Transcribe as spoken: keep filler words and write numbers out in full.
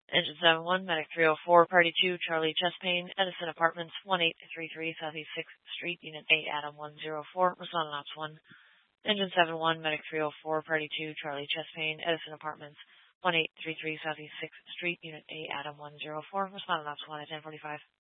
Engine seven one, Medic three oh four, Party two, Charlie chest pain, Edison Apartments, one eight three three Southeast sixth Street, Unit eight, Adam one oh four, respond on Ops one. Engine seven one, Medic three oh four, Party two, Charlie chest pain, Edison Apartments, one eight three three Southeast sixth Street, Unit eight, Adam one oh four, respond on Ops one at ten forty-five.